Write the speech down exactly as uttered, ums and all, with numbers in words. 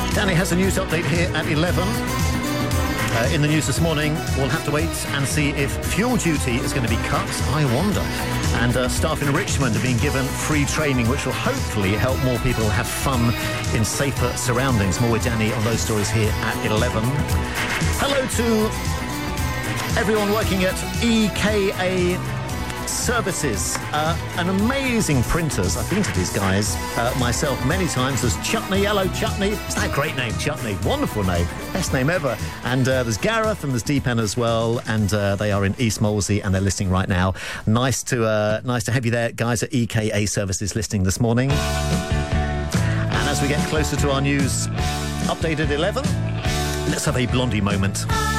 Danny has a news update here at eleven. Uh, in the news this morning, we'll have to wait and see if fuel duty is going to be cut. I wonder. And uh, staff in Richmond are being given free training, which will hopefully help more people have fun in safer surroundings. More with Danny on those stories here at eleven. Hello to everyone working at E K A Services, uh, an amazing printers. I've been to these guys uh, myself many times. There's Chutney, hello Chutney. It's that great name, Chutney. Wonderful name, best name ever. And uh, there's Gareth and there's Deepan as well, and uh, they are in East Molesey and they're listening right now. Nice to uh, nice to have you there, guys at E K A Services, listening this morning. And as we get closer to our news update at eleven, let's have a Blondie moment.